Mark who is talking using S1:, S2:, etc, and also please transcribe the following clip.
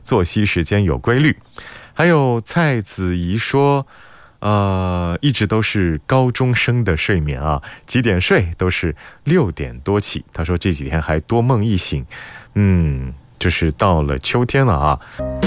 S1: 作息时间有规律。还有蔡子怡说一直都是高中生的睡眠啊，几点睡都是6点多起。他说这几天还多梦一醒，就是到了秋天了啊。